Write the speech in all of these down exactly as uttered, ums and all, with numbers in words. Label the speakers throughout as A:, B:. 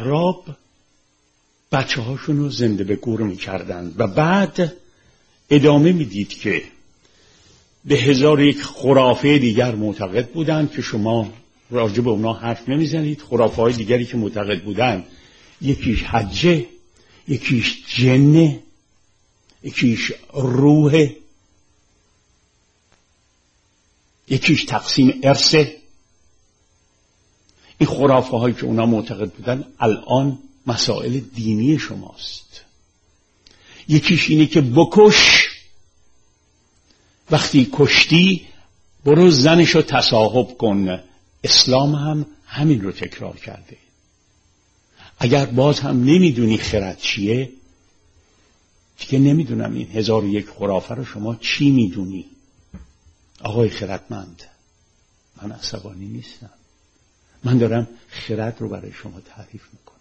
A: راب بچه هاشون رو زنده به گور میکردن و بعد ادامه میدید که به هزار یک خرافه دیگر معتقد بودن که شما راجع به اونا حرف نمیزنید. خرافه های دیگری که معتقد بودن یکیش حجه، یکیش جنه، یکیش روح، یکیش تقسیم ارثه. این خرافه هایی که اونا معتقد بودن الان مسائل دینی شماست. یکیش اینه که بکش، وقتی کشتی برو زنشو تصاحب کن. اسلام هم همین رو تکرار کرده. اگر باز هم نمیدونی خرد چیه، دیگه نمیدونم این هزار و یک خرافه رو شما چی میدونی. آقای خردمند، من عصبانی نیستم، من دارم خرد رو برای شما تعریف میکنم.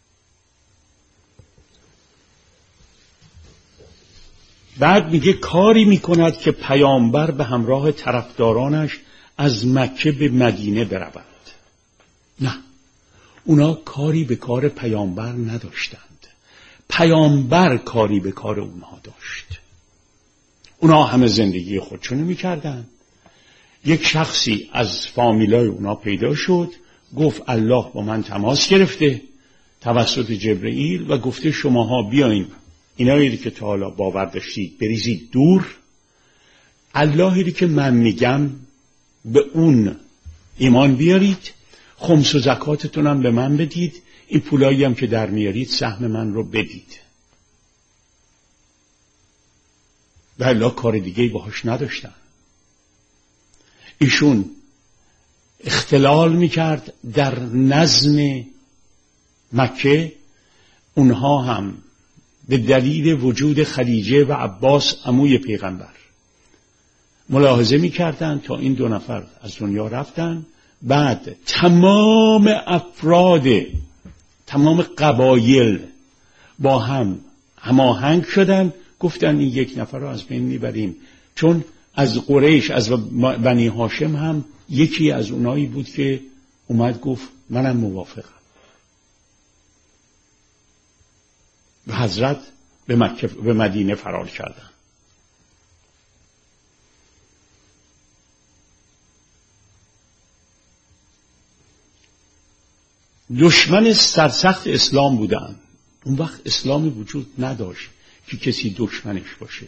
A: بعد میگه کاری میکند که پیامبر به همراه طرفدارانش از مکه به مدینه برود. نه، اونا کاری به کار پیامبر نداشتند، پیامبر کاری به کار اونها داشت. اونا همه زندگی خودشونو میکردن. یک شخصی از فامیلای اونا پیدا شد، گفت الله با من تماس گرفته توسط جبرئیل و گفته شماها بیاین اینایی که تا حالا باور داشتید بریزید دور، اللهی که من میگم به اون ایمان بیارید، خمس و زکاتتون هم به من بدید، این پولایی هم که در میارید سهم من رو بدید. و الله کار دیگه‌ای باهاش نداشتن. ایشون اختلال میکرد در نظم مکه. اونها هم به دلیل وجود خدیجه و عباس عموی پیغمبر ملاحظه میکردن تا این دو نفر از دنیا رفتن. بعد تمام افراد تمام قبایل با هم هماهنگ شدن، گفتن این یک نفر رو از بین میبریم. چون از قریش، از بنی هاشم هم یکی از اونایی بود که اومد گفت منم موافقم. و حضرت به مکه به مدینه فرار کردن. دشمن سرسخت اسلام بودن. اون وقت اسلامی وجود نداشت که کسی دشمنش باشه.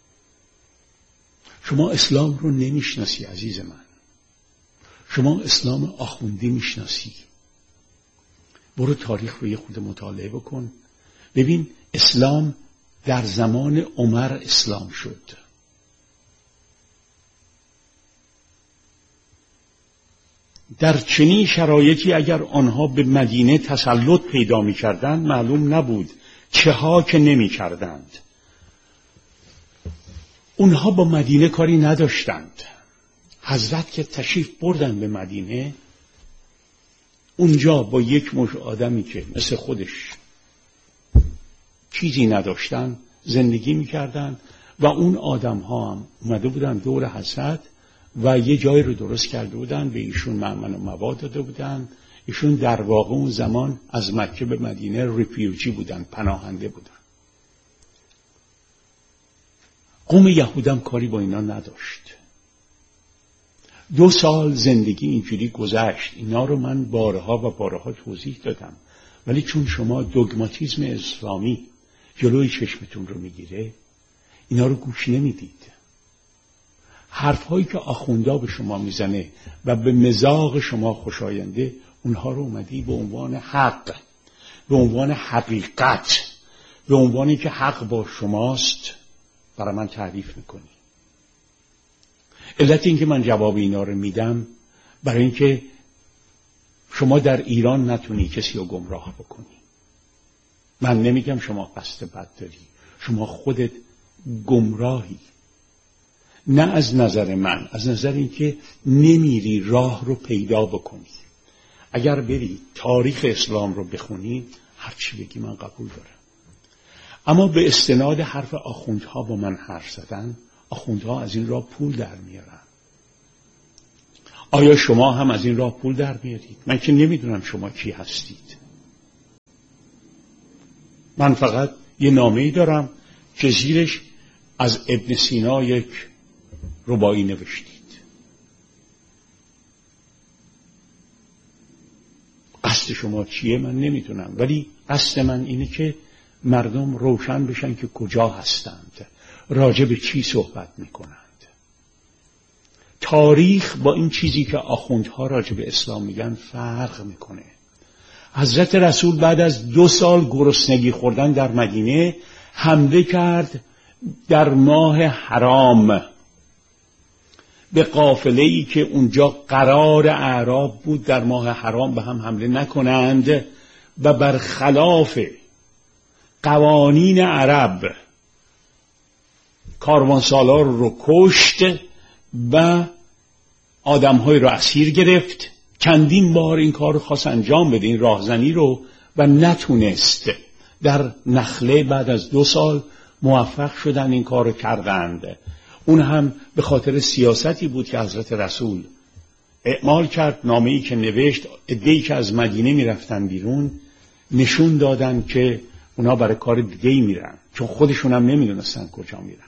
A: شما اسلام رو نمیشناسی عزیز من، شما اسلام آخوندی میشناسی. برو تاریخ رو یه خود مطالعه بکن، ببین اسلام در زمان عمر اسلام شد. در چنین شرایطی اگر آنها به مدینه تسلط پیدا می کردند معلوم نبود چه ها که نمی کردند. اونها با مدینه کاری نداشتند. حضرت که تشریف بردن به مدینه، اونجا با یک مش آدمی که مثل خودش چیزی نداشتن زندگی می کردن و اون آدم ها هم اومده بودن دور حضرت و یه جایی رو درست کرده بودن، به ایشون مأمن و مواد داده بودن. ایشون در واقع اون زمان از مکه به مدینه ریفیوجی بودن، پناهنده بودن. قوم یهودم کاری با اینا نداشت. دو سال زندگی اینجوری گذشت. اینا رو من بارها و بارها توضیح دادم، ولی چون شما دوگماتیسم اسلامی جلوی چشمتون رو میگیره، اینا رو گوش نمیدید. حرفهایی که آخوندا به شما میزنه و به مذاق شما خوشاینده، اونها رو اومدی به عنوان حق، به عنوان حقیقت، به عنوانی که حق با شماست برای من تعریف میکنی. علت این که من جواب اینا رو میدم برای اینکه شما در ایران نتونی کسی رو گمراه بکنی. من نمیگم شما قصد بد داری، شما خودت گمراهی. نه از نظر من، از نظر اینکه نمیری راه رو پیدا بکنی. اگر بری تاریخ اسلام رو بخونی، هر چی بگی من قبول دارم. اما به استناد حرف آخوندها با من حرف زدن، آخوندها از این راه پول در میارن. آیا شما هم از این راه پول در میارید؟ من که نمیدونم شما کی هستید. من فقط یه نامه‌ای دارم که زیرش از ابن سینا یک رباعی نوشتید. قصد شما چیه من نمیدونم، ولی قصد من اینه که مردم روشن بشن که کجا هستند، راجع به چی صحبت میکنند. تاریخ با این چیزی که آخوندها راجع به اسلام میگن فرق میکنه. حضرت رسول بعد از دو سال گرسنگی خوردن در مدینه حمله کرد در ماه حرام به قافله‌ای که اونجا قرار اعراب بود در ماه حرام به هم حمله نکنند و برخلاف قوانین عرب کاروانسالار رو کشت و آدم‌های رو اسیر گرفت. چندین بار این کار رو خواست انجام بده، این راهزنی رو، و نتونست. در نخله بعد از دو سال موفق شدن این کار رو کردند. اون هم به خاطر سیاستی بود که حضرت رسول اعمال کرد. نامه‌ای که نوشت، عده‌ای که از مدینه میرفتن بیرون نشون دادن که اونا برای کار دیگه‌ای میرن، چون خودشون هم نمیدونستن کجا میرن.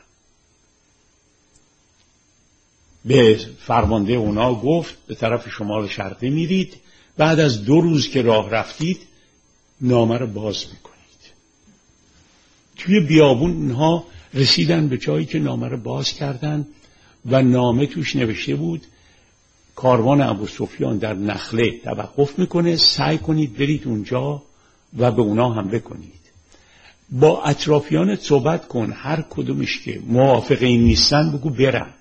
A: به فرمانده اونا گفت به طرف شمال شرقی میرید، بعد از دو روز که راه رفتید نامه رو باز میکنید. توی بیابون اونها رسیدن به جایی که نامه رو باز کردن و نامه توش نوشته بود کاروان ابوسفیان در نخله توقف میکنه، سعی کنید برید اونجا و به اونا حمله کنید. با اطرافیانت صحبت کن، هر کدومش که موافق این نیستن بگو برن.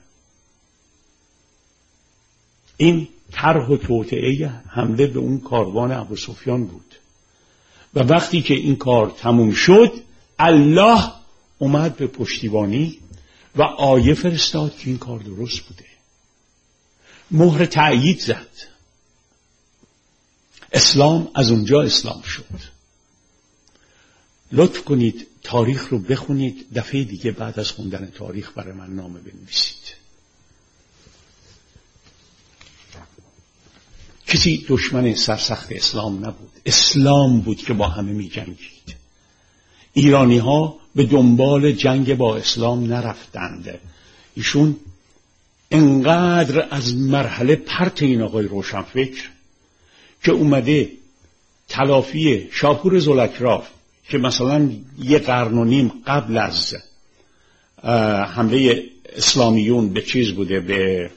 A: این طرح و توطئه حمله به اون کاروان ابوسفیان بود. و وقتی که این کار تموم شد الله اومد به پشتیبانی و آیه فرستاد که این کار درست بوده، مهر تأیید زد. اسلام از اونجا اسلام شد. لطف کنید تاریخ رو بخونید، دفعه دیگه بعد از خوندن تاریخ برای من نامه بنویسید. کسی دشمن سرسخت اسلام نبود، اسلام بود که با همه می جنگید. ایرانی ها به دنبال جنگ با اسلام نرفتند. ایشون انقدر از مرحله پرت این آقای روشنفکر که اومده تلافی شاپور زلکراف که مثلا یه قرن و نیم قبل از حمله اسلامیون به چیز بوده، به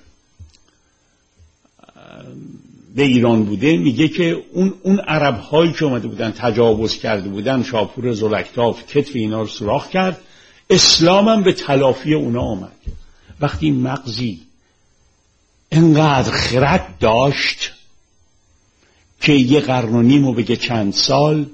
A: به ایران بوده، میگه که اون اون عرب هایی که اومده بودن تجاوز کرده بودن، شاپور زلکراف کتف اینا رو سوراخ کرد، اسلام هم به تلافی اونا آمد. وقتی مغزی انقدر خرد داشت که یه قرن و نیم و بگه چند سال،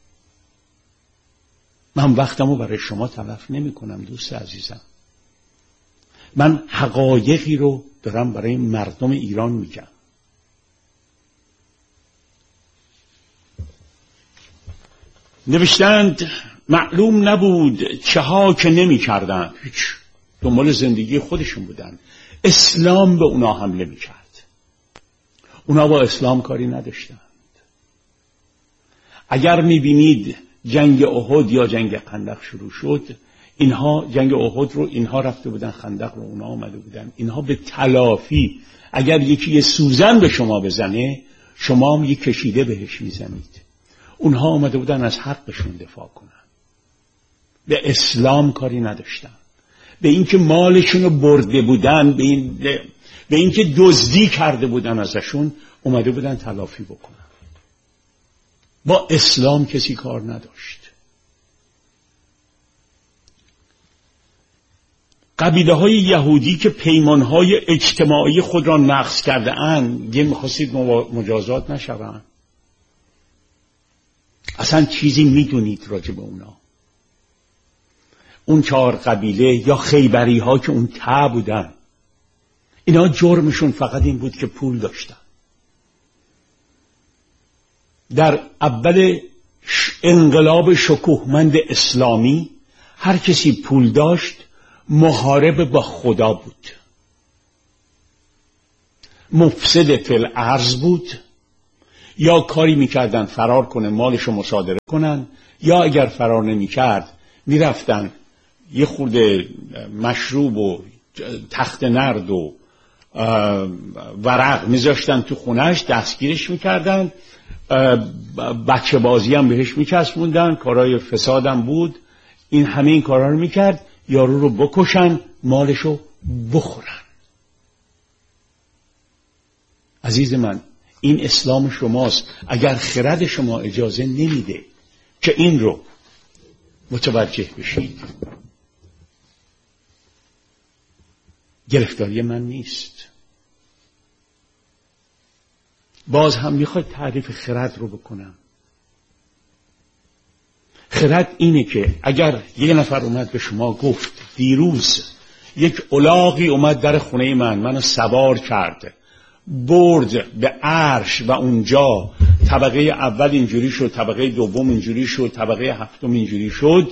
A: من وقتمو برای شما تلف نمی کنم دوست عزیزم. من حقایقی رو دارم برای مردم ایران میگم. نوشتند معلوم نبود چه ها که نمی کردن، هیچ، دنبال زندگی خودشون بودن. اسلام به اونا حمله می کرد، اونا با اسلام کاری نداشتند. اگر می بینید جنگ احد یا جنگ خندق شروع شد، اینها جنگ احد رو اینها رفته بودن، خندق رو اونا آمده بودن. اینها به تلافی، اگر یکی یه سوزن به شما بزنه شما هم یه کشیده بهش میزنید. اونها آمده بودن از حقشون دفاع کنن، به اسلام کاری نداشتن، به اینکه مالشون رو برده بودن، به این به اینکه دزدی کرده بودن ازشون، اومده بودن تلافی بکنن. با اسلام کسی کار نداشت. قبیله های یهودی که پیمان های اجتماعی خود را نقض کرده اند، یه میخواستید مجازات نشوند. اصلا چیزی میدونید راجع به اونا؟ اون چهار قبیله یا خیبری ها که اون ته بودن، اینا جرمشون فقط این بود که پول داشتن. در اول انقلاب شکوهمند اسلامی هر کسی پول داشت محارب با خدا بود، مفسد فی الارض بود، یا کاری میکردن فرار کنه مالشو مصادره کنن، یا اگر فرار نمیکرد میرفتن یه خورده مشروب و تخت نرد و ورق میذاشتن تو خونهش، دستگیرش میکردن، بچه بازی هم بهش میچسبوندن، کارهای فسادم بود. این همه این کارها رو میکرد یارو رو بکشن مالشو بخورن. عزیز من، این اسلام شماست. اگر خرد شما اجازه نمیده که این رو متوجه بشید، گرفتاری من نیست. باز هم میخواید تعریف خرد رو بکنم. خرد اینه که اگر یک نفر اومد به شما گفت دیروز یک الاغی اومد در خونه من، منو سوار کرد، برد به عرش و اونجا طبقه اول اینجوری شد، طبقه دوم اینجوری شد، طبقه هفتم اینجوری شد،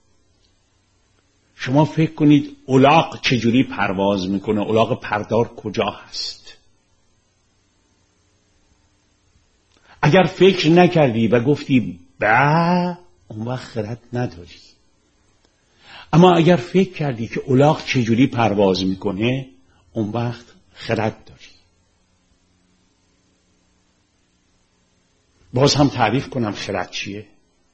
A: شما فکر کنید الاغ چجوری پرواز میکنه؟ الاغ پردار کجا هست؟ اگر فکر نکردی و گفتی با، اون وقت خرد نداری. اما اگر فکر کردی که الاغ چجوری پرواز میکنه، اون وقت خرد داری. باز هم تعریف کنم خرد چیه.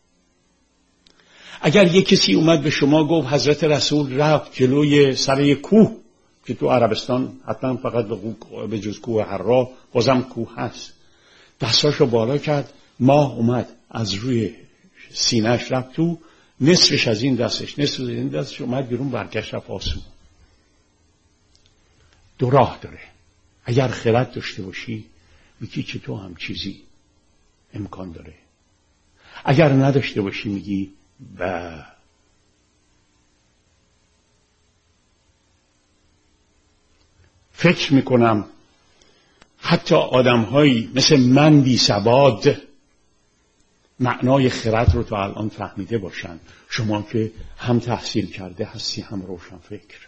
A: اگر یک کسی اومد به شما گفت حضرت رسول رفت جلوی سر یک کوه که تو عربستان حتما فقط به جز کوه حرا بازم کوه هست، دستاشو بالا کرد، ماه اومد از روی سینه‌اش رفت تو، نصفش از این دستش نصف از این دستش اومد بیرون، برگشت رفت آسمون. دو راه داره. اگر خرد داشته باشی میگی که تو هم چیزی امکان داره. اگر نداشته باشی میگی با. فکر میکنم حتی آدم‌هایی مثل من بی سواد معنای خرد رو تا الان فهمیده باشن. شما که هم تحصیل کرده هستی هم روشن فکر.